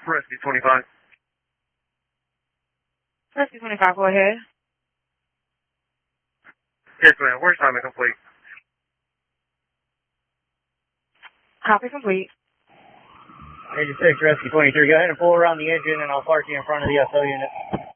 Rescue 25. Rescue 25, go ahead. Yes, ma'am. Where's time complete? Copy complete. Agent 6, Rescue 23, go ahead and pull around the engine and I'll park you in front of the SO unit.